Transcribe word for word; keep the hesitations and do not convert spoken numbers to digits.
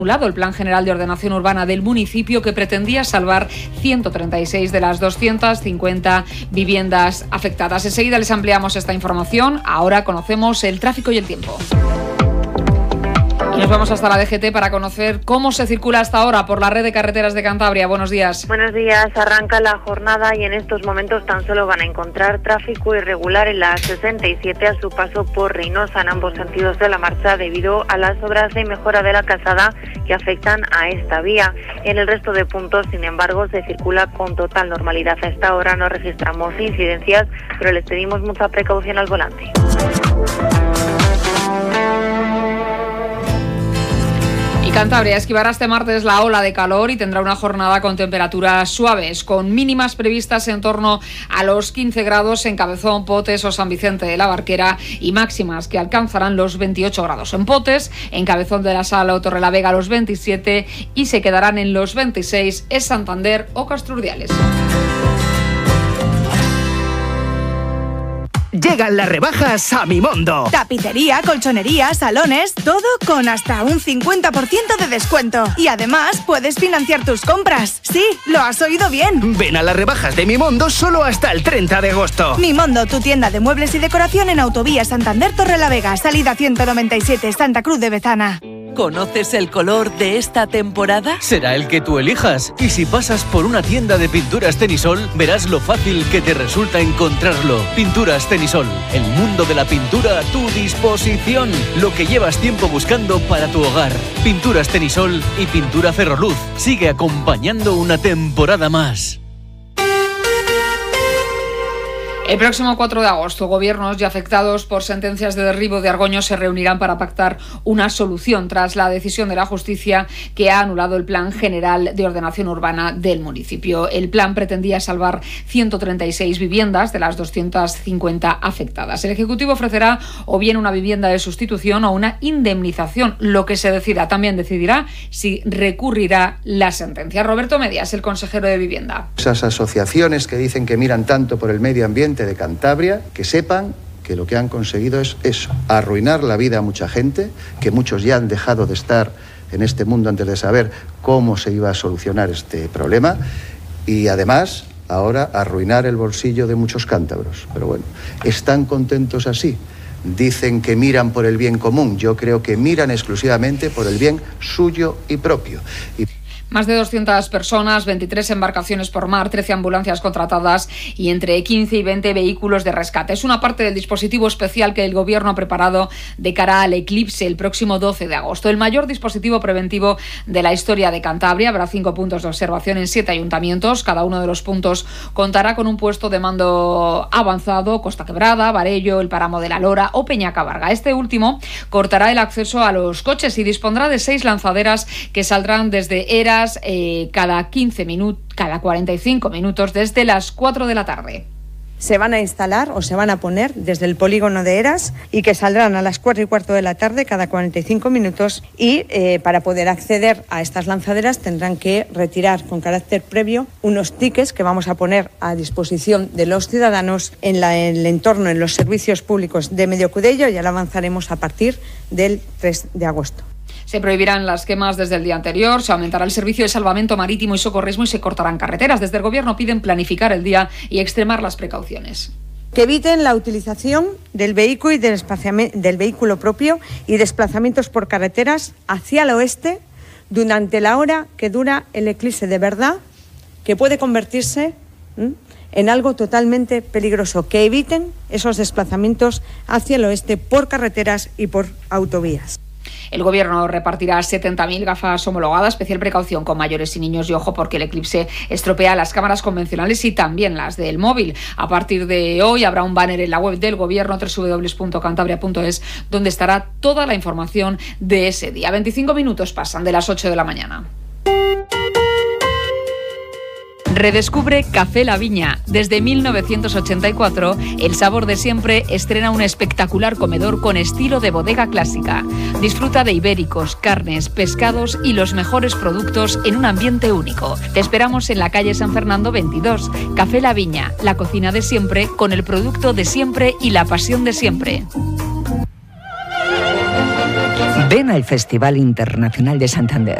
anulado el Plan General de Ordenación Urbana del municipio que pretendía salvar ciento treinta y seis de las doscientas cincuenta viviendas afectadas. Enseguida les ampliamos esta información. Ahora conocemos el tráfico y el tiempo. Y nos vamos hasta la D G T para conocer cómo se circula hasta ahora por la red de carreteras de Cantabria. Buenos días. Buenos días. Arranca la jornada y en estos momentos tan solo van a encontrar tráfico irregular en la sesenta y siete a su paso por Reynosa en ambos sentidos de la marcha debido a las obras de mejora de la calzada que afectan a esta vía. En el resto de puntos, sin embargo, se circula con total normalidad. A esta hora no registramos incidencias, pero les pedimos mucha precaución al volante. Cantabria esquivará este martes la ola de calor y tendrá una jornada con temperaturas suaves, con mínimas previstas en torno a los quince grados en Cabezón, Potes o San Vicente de la Barquera y máximas que alcanzarán los veintiocho grados en Potes, en Cabezón de la Sala o Torrelavega los veintisiete y se quedarán en los veintiséis en Santander o Castrurdiales. Llegan las rebajas a Mimondo. Tapicería, colchonería, salones, todo con hasta un cincuenta por ciento de descuento. Y además puedes financiar tus compras. Sí, lo has oído bien. Ven a las rebajas de Mimondo solo hasta el treinta de agosto. Mimondo, tu tienda de muebles y decoración en Autovía Santander Torrelavega, salida ciento noventa y siete, Santa Cruz de Bezana. ¿Conoces el color de esta temporada? Será el que tú elijas. Y si pasas por una tienda de pinturas Tenisol, verás lo fácil que te resulta encontrarlo. Pinturas Tenisol, el mundo de la pintura a tu disposición. Lo que llevas tiempo buscando para tu hogar. Pinturas Tenisol y Pintura Ferroluz. Sigue acompañando una temporada más. El próximo cuatro de agosto, gobiernos y afectados por sentencias de derribo de Argoño se reunirán para pactar una solución tras la decisión de la justicia que ha anulado el Plan General de Ordenación Urbana del municipio. El plan pretendía salvar ciento treinta y seis viviendas de las doscientas cincuenta afectadas. El Ejecutivo ofrecerá o bien una vivienda de sustitución o una indemnización. Lo que se decida también decidirá si recurrirá la sentencia. Roberto Medias, el consejero de Vivienda. Esas asociaciones que dicen que miran tanto por el medio ambiente de Cantabria, que sepan que lo que han conseguido es eso, arruinar la vida a mucha gente, que muchos ya han dejado de estar en este mundo antes de saber cómo se iba a solucionar este problema y además ahora arruinar el bolsillo de muchos cántabros. Pero bueno, ¿están contentos así? Dicen que miran por el bien común, yo creo que miran exclusivamente por el bien suyo y propio. Y Más de doscientas personas, veintitrés embarcaciones por mar, trece ambulancias contratadas y entre quince y veinte vehículos de rescate. Es una parte del dispositivo especial que el Gobierno ha preparado de cara al eclipse el próximo doce de agosto. El mayor dispositivo preventivo de la historia de Cantabria. Habrá cinco puntos de observación en siete ayuntamientos. Cada uno de los puntos contará con un puesto de mando avanzado. Costa Quebrada, Varello, el Páramo de la Lora o Peñacabarga. Este último cortará el acceso a los coches y dispondrá de seis lanzaderas que saldrán desde Eras Eh, cada quince minutos, cada cuarenta y cinco minutos desde las cuatro de la tarde. Se van a instalar o se van a poner desde el polígono de Eras y que saldrán a las cuatro y cuarto de la tarde cada cuarenta y cinco minutos y eh, para poder acceder a estas lanzaderas tendrán que retirar con carácter previo unos tickets que vamos a poner a disposición de los ciudadanos en la, en el entorno, en los servicios públicos de Mediocudello. Ya lo avanzaremos a partir del tres de agosto. Se prohibirán las quemas desde el día anterior, se aumentará el servicio de salvamento marítimo y socorrismo y se cortarán carreteras. Desde el Gobierno piden planificar el día y extremar las precauciones. Que eviten la utilización del vehículo y del, del vehículo propio y desplazamientos por carreteras hacia el oeste durante la hora que dura el eclipse de verdad, que puede convertirse ¿m? en algo totalmente peligroso. Que eviten esos desplazamientos hacia el oeste por carreteras y por autovías. El Gobierno repartirá setenta mil gafas homologadas, especial precaución con mayores y niños y ojo porque el eclipse estropea las cámaras convencionales y también las del móvil. A partir de hoy habrá un banner en la web del Gobierno, doble u doble u doble u punto cantabria punto es, donde estará toda la información de ese día. veinticinco minutos pasan de las ocho de la mañana. Redescubre Café La Viña. Desde mil novecientos ochenta y cuatro, El Sabor de Siempre estrena un espectacular comedor con estilo de bodega clásica. Disfruta de ibéricos, carnes, pescados y los mejores productos en un ambiente único. Te esperamos en la calle San Fernando veintidós. Café La Viña, la cocina de siempre con el producto de siempre y la pasión de siempre. Ven al Festival Internacional de Santander.